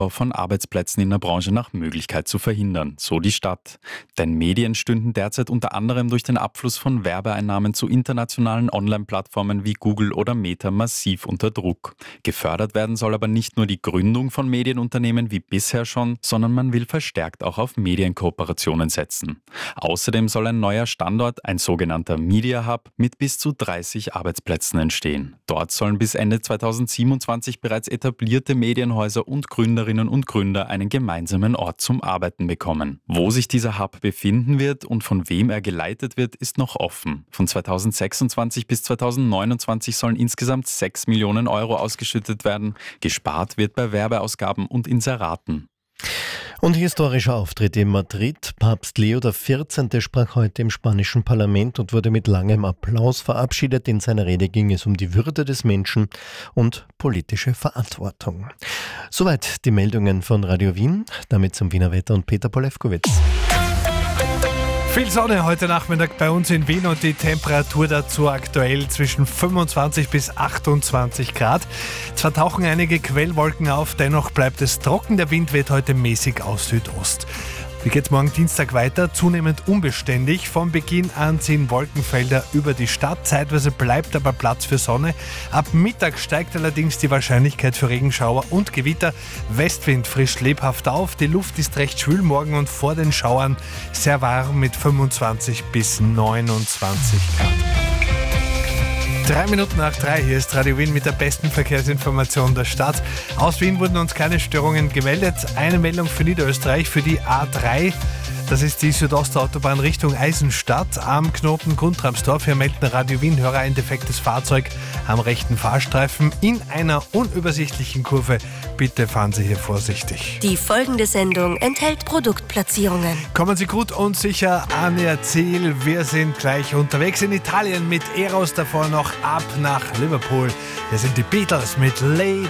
von Arbeitsplätzen in der Branche nach Möglichkeit zu verhindern, so die Stadt. Denn Medien stünden derzeit unter anderem durch den Abfluss von Werbeeinnahmen zu internationalen Online-Plattformen wie Google oder Meta massiv unter Druck. Gefördert werden soll aber nicht nur die Gründung von Medienunternehmen wie bisher schon, sondern man will verstärkt auch auf Medienkooperationen setzen. Außerdem soll ein neuer Standort, ein sogenannter Media Hub, mit bis zu 30 Arbeitsplätzen entstehen. Dort sollen bis Ende 2027 bereits etablierte Medienhäuser und Gründerinnen und Gründer einen gemeinsamen Ort zum Arbeiten bekommen. Wo sich dieser Hub befinden wird und von wem er geleitet wird, ist noch offen. Von 2026 bis 2029 sollen insgesamt 6 Millionen Euro ausgeschüttet werden. Gespart wird bei Werbeausgaben und Inseraten. Und historischer Auftritt in Madrid. Papst Leo XIV. Sprach heute im spanischen Parlament und wurde mit langem Applaus verabschiedet. In seiner Rede ging es um die Würde des Menschen und politische Verantwortung. Soweit die Meldungen von Radio Wien. Damit zum Wiener Wetter und Peter Polewkowitz. Viel Sonne heute Nachmittag bei uns in Wien und die Temperatur dazu aktuell zwischen 25 bis 28 Grad. Zwar tauchen einige Quellwolken auf, dennoch bleibt es trocken. Der Wind weht heute mäßig aus Südost. Wie geht's morgen Dienstag weiter? Zunehmend unbeständig. Von Beginn an ziehen Wolkenfelder über die Stadt. Zeitweise bleibt aber Platz für Sonne. Ab Mittag steigt allerdings die Wahrscheinlichkeit für Regenschauer und Gewitter. Westwind frischt lebhaft auf. Die Luft ist recht schwül morgen und vor den Schauern sehr warm mit 25 bis 29 Grad. 3 Minuten nach 3, hier ist Radio Wien mit der besten Verkehrsinformation der Stadt. Aus Wien wurden uns keine Störungen gemeldet. Eine Meldung für Niederösterreich für die A3. Das ist die Südostautobahn Richtung Eisenstadt am Knoten Guntramsdorf. Hier melden Radio Wien-Hörer ein defektes Fahrzeug am rechten Fahrstreifen in einer unübersichtlichen Kurve. Bitte fahren Sie hier vorsichtig. Die folgende Sendung enthält Produktplatzierungen. Kommen Sie gut und sicher an Ihr Ziel. Wir sind gleich unterwegs in Italien mit Eros, davor noch ab nach Liverpool. Hier sind die Beatles mit Lay